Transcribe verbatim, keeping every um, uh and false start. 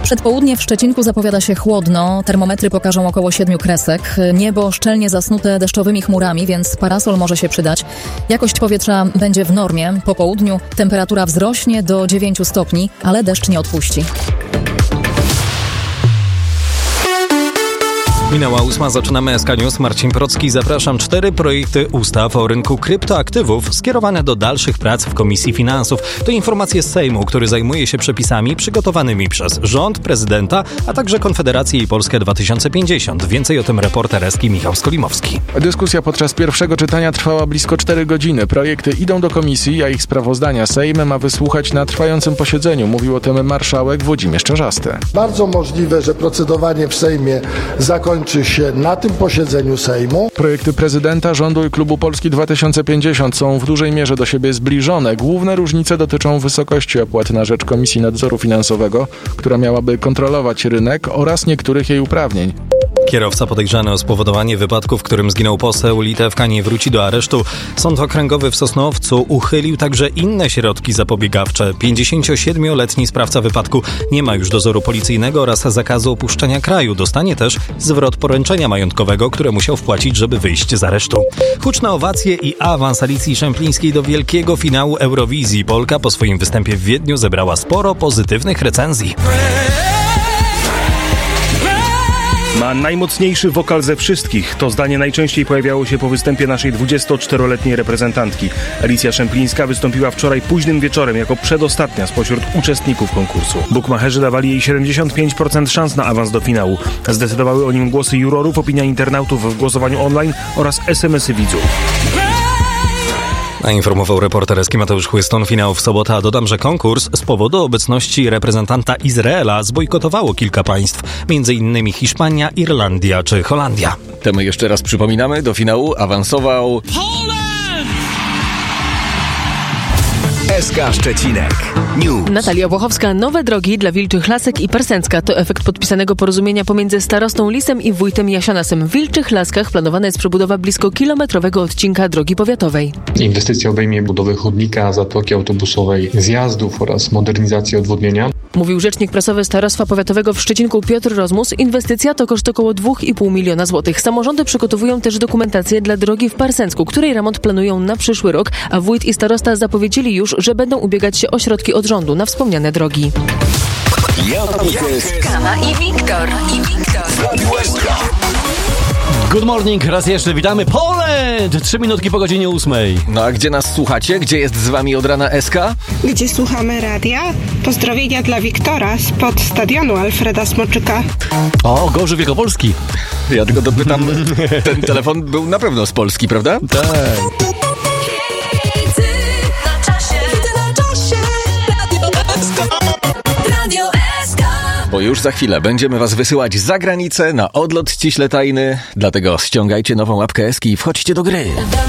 Przedpołudnie w Szczecinku zapowiada się chłodno. Termometry pokażą około siedmiu kresek. Niebo szczelnie zasnute deszczowymi chmurami, więc parasol może się przydać. Jakość powietrza będzie w normie. Po południu temperatura wzrośnie do dziewięciu stopni, ale deszcz nie odpuści. Minęła ósma, zaczynamy S K News. Marcin Procki, zapraszam. Cztery projekty ustaw o rynku kryptoaktywów skierowane do dalszych prac w Komisji Finansów. To informacje z Sejmu, który zajmuje się przepisami przygotowanymi przez rząd, prezydenta, a także Konfederację i Polskę dwa tysiące pięćdziesiąt. Więcej o tym reporter Eski Michał Skolimowski. Dyskusja podczas pierwszego czytania trwała blisko cztery godziny. Projekty idą do komisji, a ich sprawozdania Sejm ma wysłuchać na trwającym posiedzeniu. Mówił o tym marszałek Włodzimierz Czarzasty. Bardzo możliwe, że procedowanie w Sejmie zakończy się na tym posiedzeniu Sejmu. Projekty prezydenta, rządu i klubu Polski dwa tysiące pięćdziesiąt są w dużej mierze do siebie zbliżone. Główne różnice dotyczą wysokości opłat na rzecz Komisji Nadzoru Finansowego, która miałaby kontrolować rynek, oraz niektórych jej uprawnień. Kierowca podejrzany o spowodowanie wypadku, w którym zginął poseł Litewka, nie wróci do aresztu. Sąd okręgowy w Sosnowcu uchylił także inne środki zapobiegawcze. pięćdziesięciosiedmioletni sprawca wypadku nie ma już dozoru policyjnego oraz zakazu opuszczenia kraju. Dostanie też zwrot poręczenia majątkowego, które musiał wpłacić, żeby wyjść z aresztu. Huczne owacje i awans Alicji Szemplińskiej do wielkiego finału Eurowizji. Polka po swoim występie w Wiedniu zebrała sporo pozytywnych recenzji. Ma najmocniejszy wokal ze wszystkich. To zdanie najczęściej pojawiało się po występie naszej dwudziestoczteroletniej reprezentantki. Alicja Szemplińska wystąpiła wczoraj późnym wieczorem jako przedostatnia spośród uczestników konkursu. Bukmacherzy dawali jej siedemdziesiąt pięć procent szans na awans do finału. Zdecydowały o nim głosy jurorów, opinia internautów w głosowaniu online oraz es em esy widzów. A informował reporter Eski Mateusz Chłyston. Finał w sobotę, a dodam, że konkurs z powodu obecności reprezentanta Izraela zbojkotowało kilka państw, między innymi Hiszpania, Irlandia czy Holandia. Temy jeszcze raz przypominamy, do finału awansował S K Szczecinek News. Natalia Włochowska. Nowe drogi dla Wilczych Lasek i Persęcka to efekt podpisanego porozumienia pomiędzy starostą Lisem i wójtem Jasianasem. W Wilczych Laskach planowana jest przebudowa blisko kilometrowego odcinka drogi powiatowej. Inwestycja obejmie budowę chodnika, zatoki autobusowej, zjazdów oraz modernizację odwodnienia. Mówił rzecznik prasowy Starostwa Powiatowego w Szczecinku Piotr Rozmus. Inwestycja to koszt około dwa i pół miliona złotych. Samorządy przygotowują też dokumentację dla drogi w Persęcku, której remont planują na przyszły rok, a wójt i starosta zapowiedzieli już, że będą ubiegać się o środki od rządu na wspomniane drogi. Kama i Wiktor. I Wiktor. Good morning, raz jeszcze witamy Poland! Trzy minutki po godzinie ósmej. No a gdzie nas słuchacie? Gdzie jest z wami od rana S K? Gdzie słuchamy radia? Pozdrowienia dla Wiktora spod stadionu Alfreda Smoczyka. O, Gorzów Wielkopolski. Ja tylko dopytam, ten telefon był na pewno z Polski, prawda? Tak. Bo już za chwilę będziemy was wysyłać za granicę na odlot ściśle tajny, dlatego ściągajcie nową apkę Eski i wchodźcie do gry.